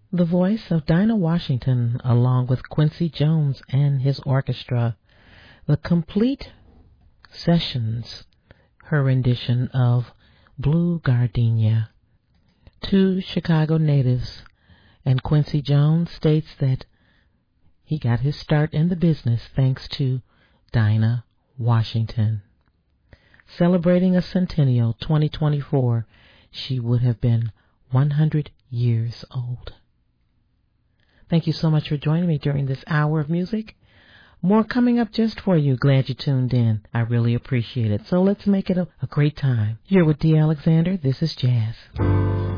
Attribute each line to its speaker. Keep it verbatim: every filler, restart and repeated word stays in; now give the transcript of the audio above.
Speaker 1: The voice of Dinah Washington, along with Quincy Jones and his orchestra, the complete sessions, her rendition of Blue Gardenia. Two Chicago natives, and Quincy Jones states that he got his start in the business thanks to Dinah Washington. Celebrating a centennial twenty twenty-four, she would have been one hundred years old. Thank you so much for joining me during this hour of music. More coming up just for you. Glad you tuned in. I really appreciate it. So let's make it a, a great time. Here with D. Alexander, this is Jazz.